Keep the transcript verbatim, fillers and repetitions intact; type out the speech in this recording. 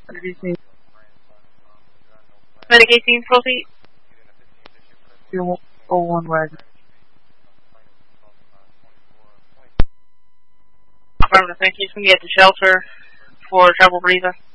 Medication. Medication, proceed. zero oh one wagon. Affirmative, thank you. Can you get the shelter for trouble breathing?